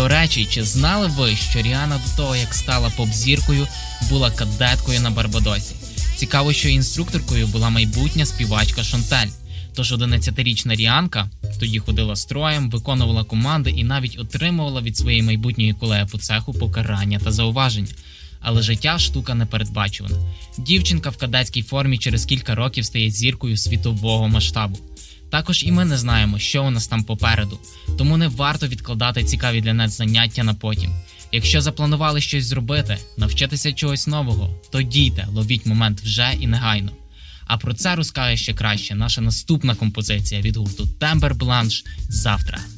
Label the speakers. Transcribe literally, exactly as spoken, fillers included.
Speaker 1: До речі, чи знали ви, що Ріанна до того, як стала поп-зіркою, була кадеткою на Барбадосі? Цікаво, що інструкторкою була майбутня співачка Шантель. Тож одинадцятирічна Ріанка тоді ходила строєм, виконувала команди і навіть отримувала від своєї майбутньої колеги по цеху покарання та зауваження. Але життя – штука непередбачувана. Дівчинка в кадетській формі через кілька років стає зіркою світового масштабу. Також і ми не знаємо, що у нас там попереду, тому не варто відкладати цікаві для нас заняття на потім. Якщо запланували щось зробити, навчитися чогось нового, то дійте, ловіть момент вже і негайно. А про це розкаже ще краще наша наступна композиція від гурту Тембер Бланш «Завтра».